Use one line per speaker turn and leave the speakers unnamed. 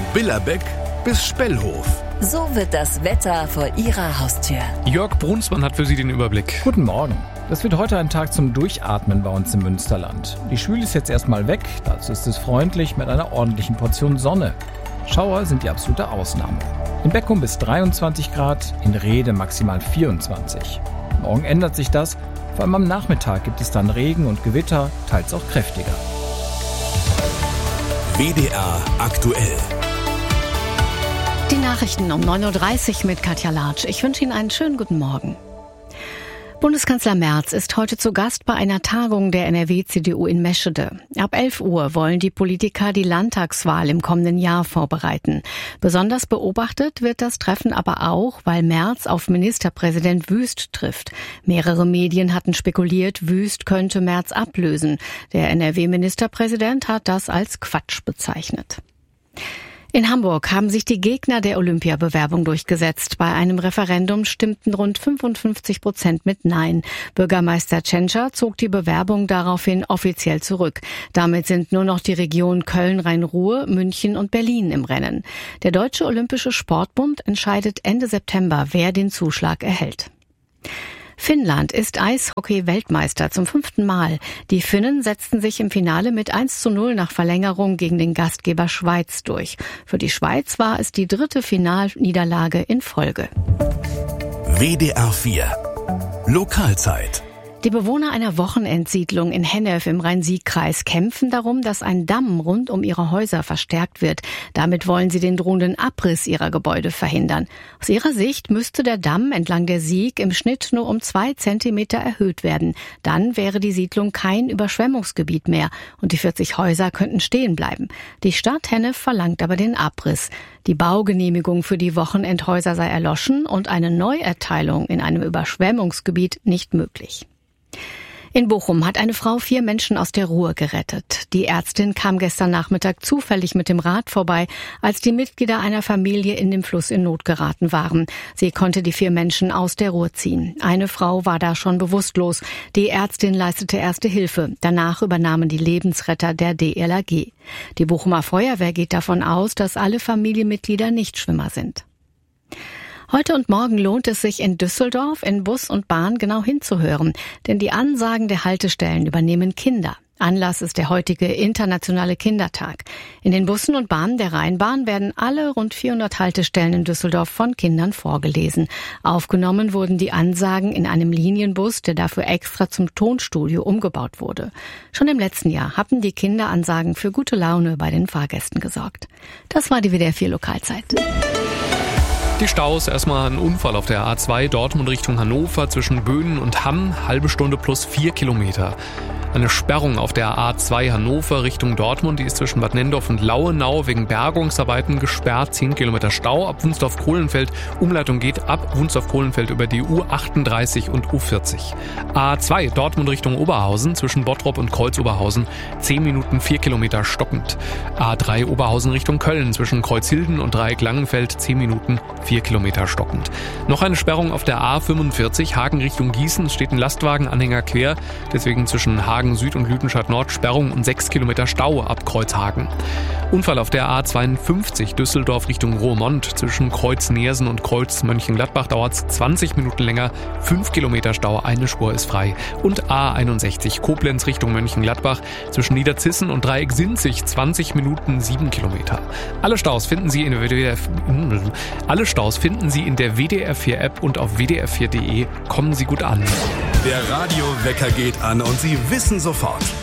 Billerbeck bis Spellhof.
So wird das Wetter vor Ihrer Haustür.
Jörg Brunsmann hat für Sie den Überblick.
Guten Morgen. Das wird heute ein Tag zum Durchatmen bei uns im Münsterland. Die Schwüle ist jetzt erstmal weg, dazu ist es freundlich mit einer ordentlichen Portion Sonne. Schauer sind die absolute Ausnahme. In Beckum bis 23 Grad, in Rhede maximal 24. Morgen ändert sich das, vor allem am Nachmittag gibt es dann Regen und Gewitter, teils auch kräftiger.
WDR aktuell.
Die Nachrichten um 9.30 Uhr mit Katja Latsch. Ich wünsche Ihnen einen schönen guten Morgen. Bundeskanzler Merz ist heute zu Gast bei einer Tagung der NRW-CDU in Meschede. Ab 11 Uhr wollen die Politiker die Landtagswahl im kommenden Jahr vorbereiten. Besonders beobachtet wird das Treffen aber auch, weil Merz auf Ministerpräsident Wüst trifft. Mehrere Medien hatten spekuliert, Wüst könnte Merz ablösen. Der NRW-Ministerpräsident hat das als Quatsch bezeichnet. In Hamburg haben sich die Gegner der Olympiabewerbung durchgesetzt. Bei einem Referendum stimmten rund 55% mit Nein. Bürgermeister Tschentscher zog die Bewerbung daraufhin offiziell zurück. Damit sind nur noch die Region Köln-Rhein-Ruhr, München und Berlin im Rennen. Der Deutsche Olympische Sportbund entscheidet Ende September, wer den Zuschlag erhält. Finnland ist Eishockey-Weltmeister zum 5. Mal. Die Finnen setzten sich im Finale mit 1:0 nach Verlängerung gegen den Gastgeber Schweiz durch. Für die Schweiz war es die 3. Finalniederlage in Folge.
WDR 4 Lokalzeit.
Die Bewohner einer Wochenendsiedlung in Hennef im Rhein-Sieg-Kreis kämpfen darum, dass ein Damm rund um ihre Häuser verstärkt wird. Damit wollen sie den drohenden Abriss ihrer Gebäude verhindern. Aus ihrer Sicht müsste der Damm entlang der Sieg im Schnitt nur um 2 Zentimeter erhöht werden. Dann wäre die Siedlung kein Überschwemmungsgebiet mehr und die 40 Häuser könnten stehen bleiben. Die Stadt Hennef verlangt aber den Abriss. Die Baugenehmigung für die Wochenendhäuser sei erloschen und eine Neuerteilung in einem Überschwemmungsgebiet nicht möglich. In Bochum hat eine Frau 4 Menschen aus der Ruhr gerettet. Die Ärztin kam gestern Nachmittag zufällig mit dem Rad vorbei, als die Mitglieder einer Familie in dem Fluss in Not geraten waren. Sie konnte die 4 Menschen aus der Ruhr ziehen. Eine Frau war da schon bewusstlos. Die Ärztin leistete erste Hilfe. Danach übernahmen die Lebensretter der DLRG. Die Bochumer Feuerwehr geht davon aus, dass alle Familienmitglieder Nichtschwimmer sind. Heute und morgen lohnt es sich in Düsseldorf in Bus und Bahn genau hinzuhören, denn die Ansagen der Haltestellen übernehmen Kinder. Anlass ist der heutige internationale Kindertag. In den Bussen und Bahnen der Rheinbahn werden alle rund 400 Haltestellen in Düsseldorf von Kindern vorgelesen. Aufgenommen wurden die Ansagen in einem Linienbus, der dafür extra zum Tonstudio umgebaut wurde. Schon im letzten Jahr hatten die Kinderansagen für gute Laune bei den Fahrgästen gesorgt. Das war die WDR 4 Lokalzeit.
Die Staus, erstmal ein Unfall auf der A2 Dortmund Richtung Hannover zwischen Böhnen und Hamm, halbe Stunde plus 4 Kilometer. Eine Sperrung auf der A2 Hannover Richtung Dortmund, die ist zwischen Bad Nenndorf und Lauenau wegen Bergungsarbeiten gesperrt. 10 Kilometer Stau ab Wunsdorf-Kohlenfeld. Umleitung geht ab Wunsdorf-Kohlenfeld über die U38 und U40. A2 Dortmund Richtung Oberhausen zwischen Bottrop und Kreuz-Oberhausen. 10 Minuten 4 Kilometer stockend. A3 Oberhausen Richtung Köln zwischen Kreuzhilden und Dreieck Langenfeld. 10 Minuten 4 Kilometer stockend. Noch eine Sperrung auf der A45 Hagen Richtung Gießen. Es steht ein Lastwagenanhänger quer. Deswegen zwischen Hagen Süd und Lüdenscheid Nord Sperrung und 6 Kilometer Stau ab Kreuzhagen. Unfall auf der A52 Düsseldorf Richtung Roermond zwischen Kreuz Neersen und Kreuz Mönchengladbach dauert es 20 Minuten länger. 5 Kilometer Stau, eine Spur ist frei. Und A61 Koblenz Richtung Mönchengladbach zwischen Niederzissen und Dreieck Sinzig 20 Minuten 7 Kilometer. Alle Staus finden Sie in der WDR 4 App und auf wdr4.de. Kommen Sie gut an.
Der Radiowecker geht an und Sie wissen sofort,